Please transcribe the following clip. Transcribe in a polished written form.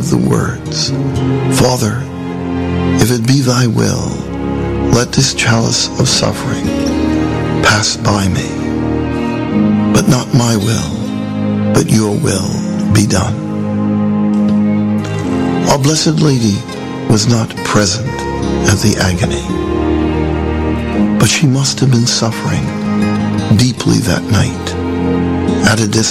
of the words, "Father, if it be thy will, let this chalice of suffering pass by me. But not my will, but your will be done." Our Blessed Lady was not present at the agony, but she must have been suffering deeply that night at a distance.